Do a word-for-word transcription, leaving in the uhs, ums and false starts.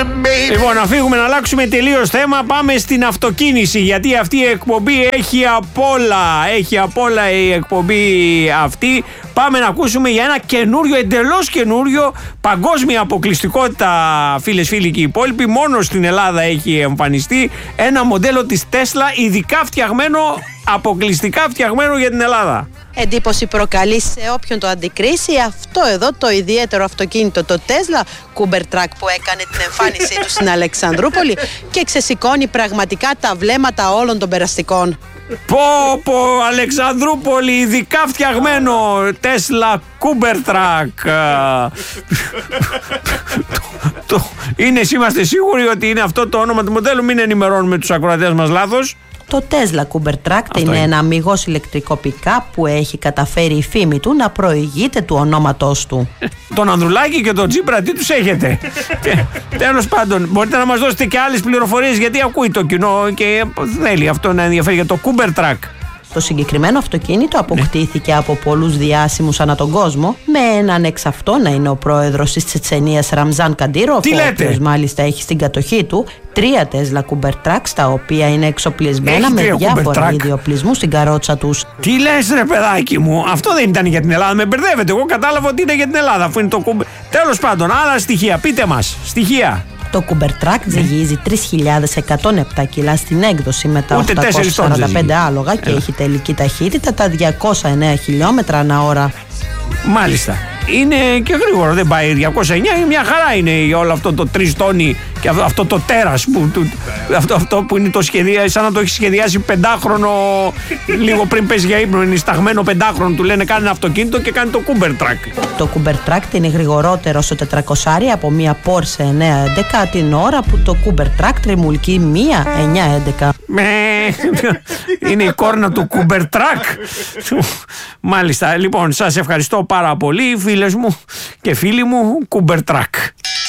Λοιπόν, να φύγουμε, να αλλάξουμε τελείως θέμα. Πάμε στην αυτοκίνηση, γιατί αυτή η εκπομπή έχει απ' όλα. Έχει απ' όλα η εκπομπή αυτή. Πάμε να ακούσουμε για ένα καινούριο, εντελώς καινούριο, παγκόσμια αποκλειστικότητα, φίλες, φίλοι και οι υπόλοιποι. Μόνο στην Ελλάδα έχει εμφανιστεί ένα μοντέλο της Tesla, ειδικά φτιαγμένο, αποκλειστικά φτιαγμένο για την Ελλάδα. Εντύπωση προκαλεί σε όποιον το αντικρίσει αυτό εδώ το ιδιαίτερο αυτοκίνητο, το Tesla Cybertruck, που έκανε την εμφάνισή του στην Αλεξανδρούπολη και ξεσηκώνει πραγματικά τα βλέμματα όλων των περαστικών. Πω πω, Αλεξανδρούπολη, ειδικά φτιαγμένο Tesla Cybertruck. Είναι, είμαστε σίγουροι ότι είναι αυτό το όνομα του μοντέλου, μην ενημερώνουμε τους ακροατές μας λάθος. Το Tesla Cybertruck είναι, είναι ένα αμιγώς ηλεκτρικό pick-up που έχει καταφέρει η φήμη του να προηγείται του ονόματός του. Τον Ανδρουλάκη και τον Τσίπρα τι τους έχετε? Τέλος πάντων, μπορείτε να μας δώσετε και άλλες πληροφορίες, γιατί ακούει το κοινό και θέλει αυτό να ενδιαφέρει για το Cybertruck. Το συγκεκριμένο αυτοκίνητο αποκτήθηκε ναι. από πολλούς διάσημους ανά τον κόσμο, με έναν εξ αυτών να είναι ο πρόεδρος της Τσετσενίας Ραμζάν Καντήροφ, ο οποίος μάλιστα έχει στην κατοχή του τρία Tesla Cybertrucks, τα οποία είναι εξοπλισμένα με διάφορα είδη οπλισμού στην καρότσα τους. Τι λες ρε παιδάκι μου, αυτό δεν ήταν για την Ελλάδα, με μπερδεύετε, εγώ κατάλαβα ότι είναι για την Ελλάδα, αφού είναι το Cybertruck. Τέλος πάντων, άλλα στοιχεία, πείτε μας, στοιχεία. Το Cybertruck ζυγίζει τρεις χιλιάδες εκατόν επτά κιλά στην έκδοση με τα οκτακόσια σαράντα πέντε άλογα και έχει τελική ταχύτητα τα διακόσια εννέα χιλιόμετρα ανά ώρα. Μάλιστα. Είναι και γρήγορο, δεν πάει διακόσια εννέα, μια χαρά είναι για όλο αυτό το τρεις τόνι και αυτό, αυτό το τέρας που, του, αυτό, αυτό που είναι το σχεδία, σαν να το έχει σχεδιάσει πεντάχρονο λίγο πριν πέσει για ύπνο, είναι σταγμένο πεντάχρονο, του λένε κάνει ένα αυτοκίνητο και κάνει το Cybertruck. Το Cybertruck είναι γρηγορότερο στο τετρακόσια από μια Porsche εννιακόσια έντεκα την ώρα που το Cybertruck τριμουλκεί μια εννιακόσια έντεκα. Είναι η κόρνα του Cybertruck. Μάλιστα, λοιπόν, σας ευχαριστώ πάρα πολύ, φίλες μου και φίλοι μου. Cybertruck.